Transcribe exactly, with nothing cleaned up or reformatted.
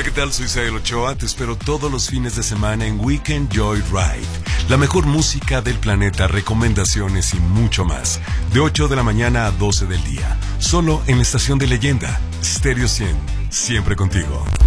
Hola, ¿qué tal? Soy Sael Ochoa. Te espero todos los fines de semana en Weekend Joyride. La mejor música del planeta, recomendaciones y mucho más. De ocho de la mañana a doce del día. Solo en la estación de Leyenda. Stereo cien. Siempre contigo.